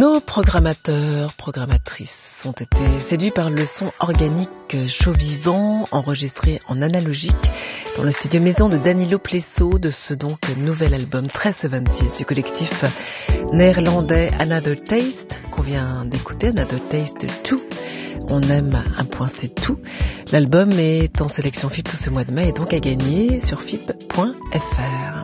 Nos programmateurs, programmatrices ont été séduits par le son organique chaud vivant enregistré en analogique dans le studio maison de Danilo Plesso de ce donc nouvel album très 70s du collectif néerlandais Another Taste qu'on vient d'écouter, Another Taste 2. On aime un point, c'est tout. L'album est en sélection FIP tout ce mois de mai et donc à gagner sur FIP.fr.